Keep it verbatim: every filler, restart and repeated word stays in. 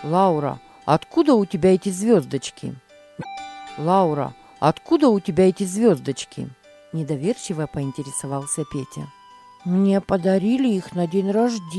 Лаура, откуда у тебя эти звездочки? Лаура, откуда у тебя эти звездочки? Недоверчиво поинтересовался Петя. Мне подарили их на день рождения.